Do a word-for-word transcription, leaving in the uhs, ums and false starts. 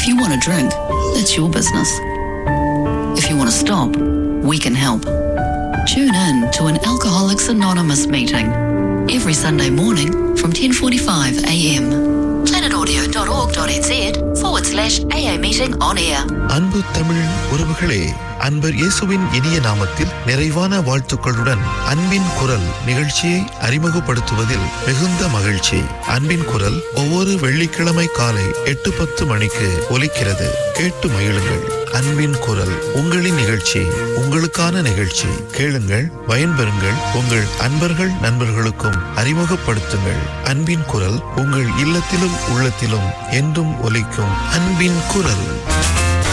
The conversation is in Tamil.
If you want to drink, that's your business. If you want to stop, we can help. Tune in to an Alcoholics Anonymous meeting every Sunday morning from ten forty-five a m planetaudio.org.nz forward slash AA meeting on air. அன்பு தமிழ் உறவுகளே, அன்பர் இயேசுவின் இனிய நாமத்தில் நிறைவான வாழ்த்துக்களுடன் அன்பின் குரல் நிகழ்ச்சியை அறிமுகப்படுத்துவதில் மிகுந்த மகிழ்ச்சி. அன்பின் குரல் ஒவ்வொரு வெள்ளிக்கிழமை காலை எட்டு பத்து மணிக்கு ஒலிக்கிறது. கேட்டு மகிழுங்கள். அன்பின் குரல் உங்களின் நிகழ்ச்சி, உங்களுக்கான நிகழ்ச்சி. கேளுங்கள், பயன்பெறுங்கள், உங்கள் அன்பர்கள் நண்பர்களுக்கும் அறிமுகப்படுத்துங்கள். அன்பின் குரல் உங்கள் இல்லத்திலும் உள்ளத்திலும் என்றும் ஒலிக்கும். அன்பின் குரல்.